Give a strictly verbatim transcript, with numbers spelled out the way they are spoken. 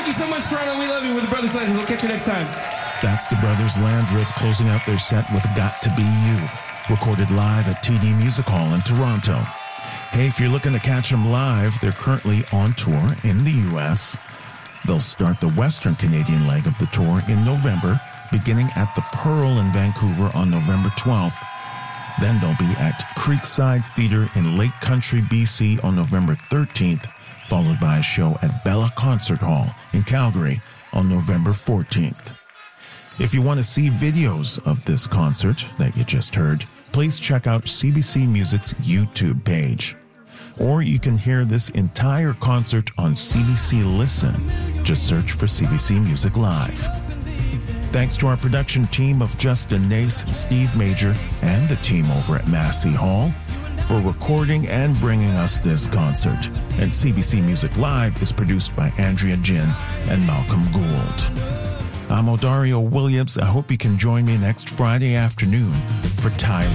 Thank you so much, Toronto. We love you. We're the Brothers Landriff. We'll catch you next time. That's the Brothers Landriff closing out their set with Got to Be You, recorded live at T D Music Hall in Toronto. Hey, if you're looking to catch them live, they're currently on tour in the U S. They'll start the Western Canadian leg of the tour in November, beginning at the Pearl in Vancouver on November twelfth. Then they'll be at Creekside Theatre in Lake Country, B C on November thirteenth, followed by a show at Bella Concert Hall in Calgary on November fourteenth. If you want to see videos of this concert that you just heard, please check out C B C Music's YouTube page. Or you can hear this entire concert on C B C Listen. Just search for C B C Music Live. Thanks to our production team of Justin Nace, Steve Major, and the team over at Massey Hall for recording and bringing us this concert. And C B C Music Live is produced by Andrea Jin and Malcolm Gould. I'm Odario Williams. I hope you can join me next Friday afternoon for Tyler